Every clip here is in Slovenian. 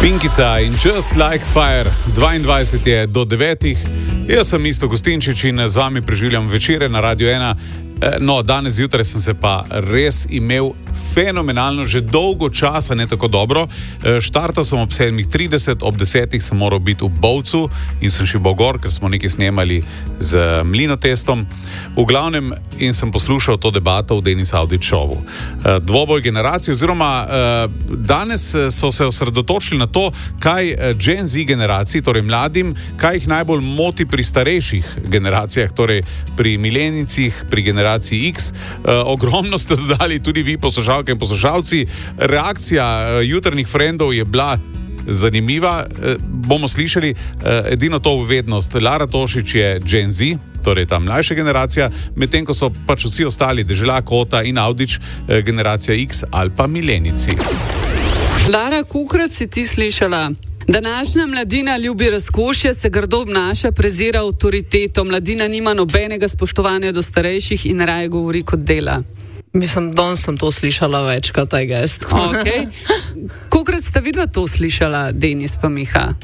Pinkica in Just Like Fire, 22 je do 9. Jaz sem Isto Gustinčič in z vami preživljam večere na Radio 1. No, danes zjutraj sem se pa res imel fenomenalno, že dolgo časa ne tako dobro. Štartal sem ob 7:30, ob 10 sem moral biti v Bovcu in sem šel gor, ker smo nekaj snemali z Mlinotestom. V glavnem in sem poslušal to debato v Denis Audić Showu. Dvoboj generacij oziroma danes so se osredotočili na to, kaj Gen Z generaciji, torej mladim, kaj jih najbolj moti pri starejših generacijah, torej pri milenijcih, pri generaciji X. Ogromno ste dodali tudi vi, poslušalke in poslušalci. Reakcija jutrnih frendov je bila zanimiva. Bomo slišali edino to uvednost. Lara Tošič je Gen Z, torej ta mlajša generacija, medtem ko so pač vsi ostali, Deželak, Kota in Audić, generacija X ali pa milenici. Lara, kolikrat si ti slišala? Današnja mladina ljubi razkošje, se grdo obnaša, prezira avtoriteto, mladina nima nobenega spoštovanja do starejših in raje govori kot dela. Mislim, danes sem to slišala večkrat, taj gest. Okay. Kolikrat sta vidva to slišala, Denis pa Miha?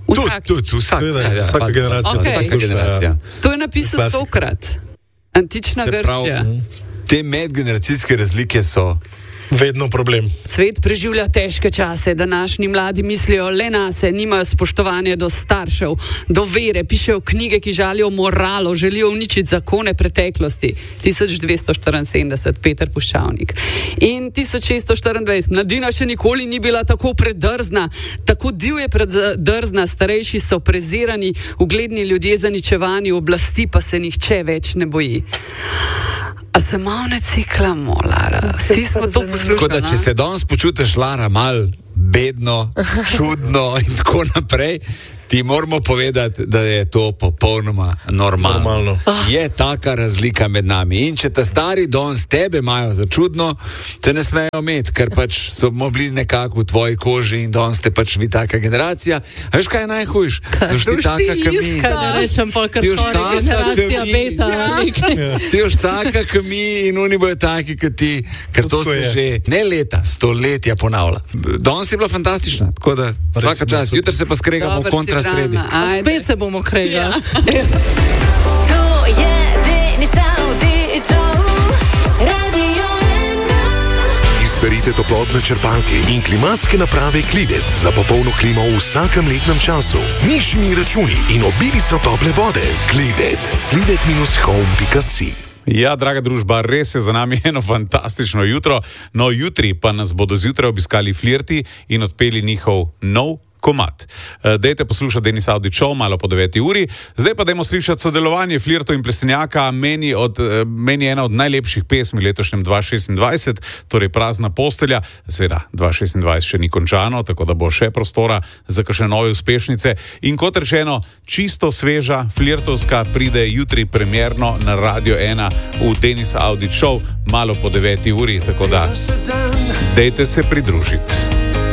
Vsaka generacija. To je napisal Sokrat. Antična Grčija. Te medgeneracijske razlike so vedno problem. Svet preživlja težke čase, današnji mladi mislijo le nase, nimajo spoštovanja do staršev, do vere, pišejo knjige, ki žalijo moralo, želijo uničiti zakone preteklosti. 1274, Peter Puščavnik. In 1624, mladina še nikoli ni bila tako predrzna, tako divje predrzna, starejši so prezirani, ugledni ljudje zaničevani, oblasti pa se nihče več ne boji. A se malo ne ciklamo, Lara? Vsi smo to poslušali. Tako da, če se danes počutiš, Lara, mal bedno, čudno in tako naprej, ti moramo povedati, da je to popolnoma normalno. Je taka razlika med nami. In če te stari danes tebe imajo za čudno, te ne smejo imeti, ker pač smo bili nekako v tvoji koži in danes ste pač vi taka generacija. A veš, kaj je najhujš? Ti už taka, ka mi. Kaj ne rečem, polkar sorry, generacija beta. Ti už taka, ka mi in oni bojo taki, ka ti, ker to se že ne leta, stoletja ponavlja. Danes je bila fantastična, tako da vsaka čas. Jutri se pa skregamo v kontrasredi. Spet se bomo kregali. To je Denis Audić Show, Radio 1. Izberite toplotne črpalke in klimatske naprave Klivec za popolno klimo v vsakem letnem času. Z nižjimi računi in obilico tople vode. Klivec. Slivet-home.si. Ja, draga družba, res je za nami eno fantastično jutro. No, jutri pa nas bodo zjutraj obiskali Flirti in odpeli njihov nov komad. Dejte poslušati Denis Audić Show malo po 9. uri. Zdaj pa dajmo slišati sodelovanje Flirtov in Plestenjaka. Meni je ena od najlepših pesmi letošnjem 2026, torej Prazna postelja. Seveda, 2026 še ni končano, tako da bo še prostora za kakšne nove uspešnice. In kot rečeno, čisto sveža, flirtovska, pride jutri premierno na Radio 1 v Denis Audić Show malo po 9. uri, tako da dejte se pridružiti.